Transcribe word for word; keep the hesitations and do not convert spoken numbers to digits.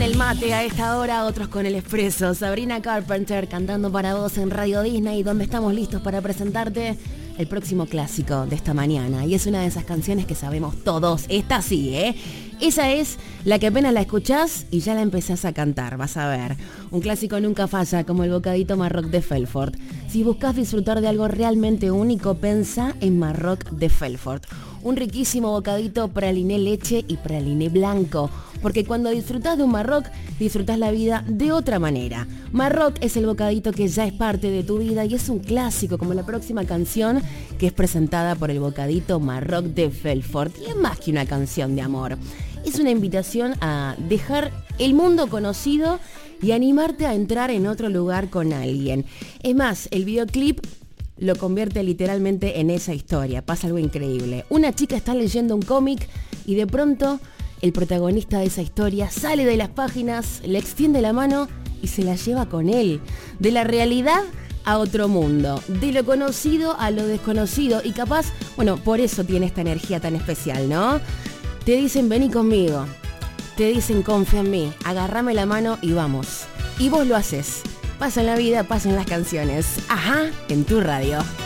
el mate a esta hora, otros con el espresso. Sabrina Carpenter cantando para vos en Radio Disney, donde estamos listos para presentarte el próximo clásico de esta mañana. Y es una de esas canciones que sabemos todos. Esta sí, ¿eh? Esa es la que apenas la escuchás y ya la empezás a cantar, vas a ver. Un clásico nunca falla, como el bocadito Marroc de Felfort. Si buscas disfrutar de algo realmente único, pensá en Marroc de Felfort. Un riquísimo bocadito praliné leche y praliné blanco. Porque cuando disfrutás de un Marroc, disfrutás la vida de otra manera. Marroc es el bocadito que ya es parte de tu vida y es un clásico, como la próxima canción que es presentada por el bocadito Marroc de Felfort. Y es más que una canción de amor. Es una invitación a dejar el mundo conocido y animarte a entrar en otro lugar con alguien. Es más, el videoclip lo convierte literalmente en esa historia. Pasa algo increíble. Una chica está leyendo un cómic y de pronto el protagonista de esa historia sale de las páginas, le extiende la mano y se la lleva con él. De la realidad a otro mundo, de lo conocido a lo desconocido. Y capaz, bueno, por eso tiene esta energía tan especial, ¿no? Te dicen, vení conmigo. Te dicen, confía en mí. Agarrame la mano y vamos. Y vos lo haces. Pasa en la vida, pasa en las canciones. Ajá, en tu radio.